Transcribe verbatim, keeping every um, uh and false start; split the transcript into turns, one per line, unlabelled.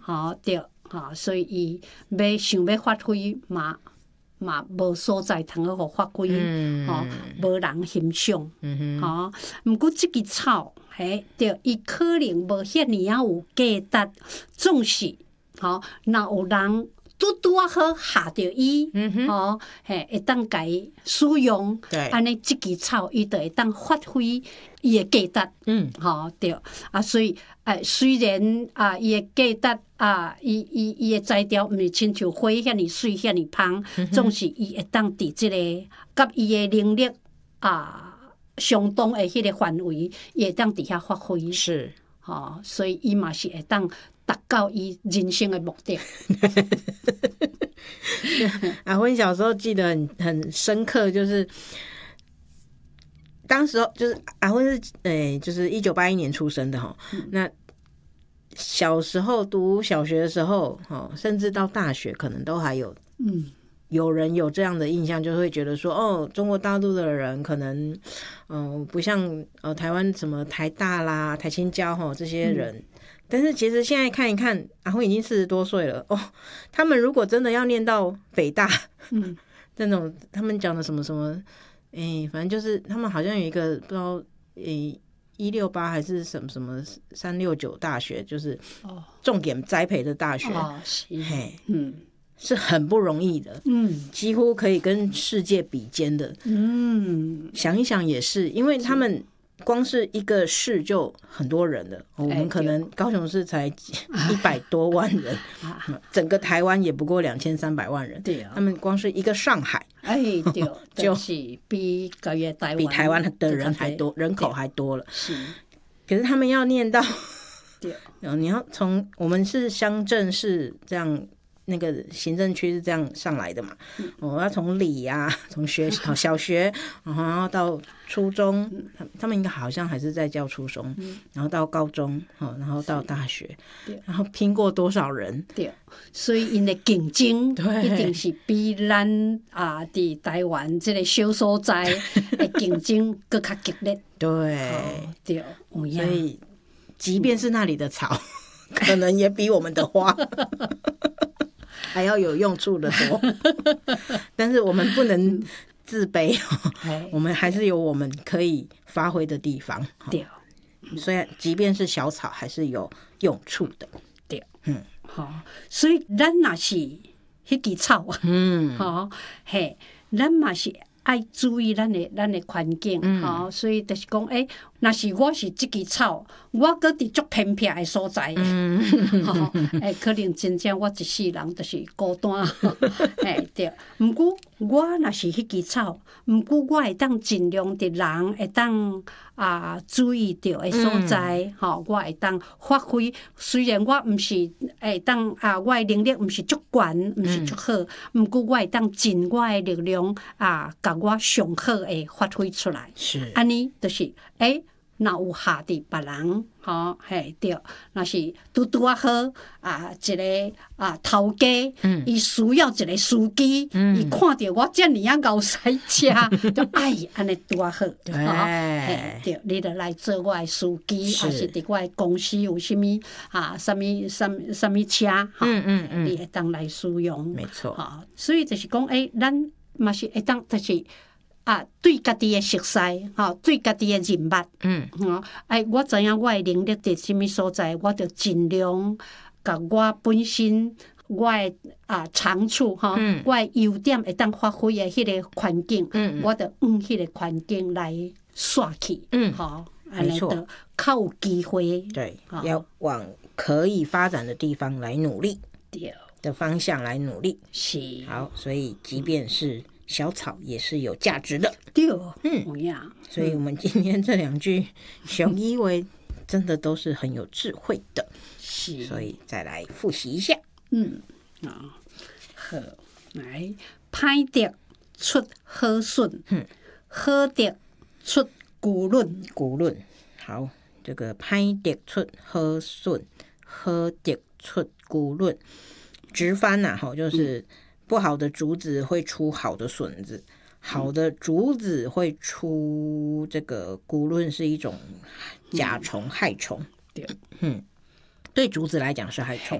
好对，好，所以伊要想要发挥嘛。嘛，无所在通好互发挥，吼、嗯，无、哦、人欣赏，吼、嗯。吼、毋过即支草，嘿，对，伊可能无遐尼啊有价值，总是，吼、哦，若有人拄拄啊好下着伊，嗯吼，嘿，会当家使用，安尼即支草伊就会当发挥伊的价值，嗯，吼、哦，对，啊，所以，诶，虽然啊，伊的价值。啊，伊伊伊的材料毋是亲像花遐尼水、遐尼芳，嗯、总是伊会当伫即、这个甲伊的能力啊相当的迄个范围，伊会当伫遐发挥。
是，
吼、哦，所以伊嘛是会当达到伊人生的目的。
阿芬小时候记得很很深刻，就是当时候就是阿芬是诶、欸，就是一九八一年出生的哈、嗯，那。小时候读小学的时候，甚至到大学，可能都还有，嗯，有人有这样的印象，就会觉得说，哦，中国大陆的人可能，嗯、呃，不像呃台湾什么台大啦、台清交哈这些人、嗯，但是其实现在看一看，阿辉已经四十多岁了哦，他们如果真的要念到北大，嗯，那种他们讲的什么什么，哎，反正就是他们好像有一个不知道，哎。一六八还是什么什么三六九大学，就是重点栽培的大学，哦、嘿，嗯，是很不容易的，嗯，几乎可以跟世界比肩的，嗯，想一想也是，因为他们光是一个市就很多人了，我们可能高雄市才一百多万人，整个台湾也不过两千三百万人，对啊，他们光是一个上海。
哎，对，就是比个月台湾
比台湾的人还多，人口还多了。是，可是他们要念到，对，你要从我们是乡镇是这样，那个行政区是这样上来的嘛？嗯、我要从里啊，从学小学，然后到初中，嗯、他们应该好像还是在教初中，嗯、然后到高中，然后到大学，然后拼过多少人？
对。所以因的竞争一定是比咱啊伫台湾这个小所在的竞争更加激烈。
对、
哦、对，
所以即便是那里的草，嗯、可能也比我们的花还要有用处的多。但是我们不能自卑，嗯、我们还是有我们可以发挥的地方。对，虽然即便是小草，还是有用处的。
对，嗯。吼、哦，所以咱若是迄支草啊，嗯，吼、哦，嘿，咱嘛是爱注意咱的咱的环境，吼、嗯哦，所以就是讲，诶、欸，若是我是即支草，我搁伫足偏僻的所在，嗯，吼、哦，诶、欸，可能真正我一世人就是孤单，嘿，对。毋过我若是迄支草，毋过我会当尽量伫人会当。啊，注意到的所在，吼、嗯哦，我会当发挥。虽然我毋是会当啊，我的能力毋是足悬，毋是足好，毋过、嗯、我会当尽我的力量啊，甲我上好的发挥出来。是，安尼就是诶。欸若有下伫别人，吼，嘿，对，若是拄拄啊好啊，一个啊头家，伊需要一个司机，伊看到我遮尔啊敖塞车，就哎，安尼拄啊好，
对，
嘿，对，你著来做我的司机，还是伫我的公司有啥物啊，啥物啥物啥物车，哈，你会当来使用，
没错，
哈，所以就是讲，诶，咱嘛是会当，就是。啊，对家己的熟悉，吼，对家己的认捌，嗯，吼，哎，我知影我的能力伫什么所在，我就尽量甲我本身我的啊长处，吼、嗯，我的优点会当发挥的迄个环境，嗯，我就用迄个环境来刷去，嗯，吼，
没错，
较有机会，
对，要往可以发展的地方来努力，对的方向来努力，是好，所以即便是。小草也是有价值的，
对，嗯，呀，
所以我们今天这两句熊一为真的都是很有智慧的，是，所以再来复习一下，
嗯，啊，好，来，歹德出好顺，嗯，好德出古论，
古论，好，这个歹德出好顺，好德出古论，直翻呐、啊，哈，就是。嗯不好的竹子会出好的笋子，好的竹子会出这个蠱论，是一种甲虫害虫。对，嗯，对竹子来讲是害虫，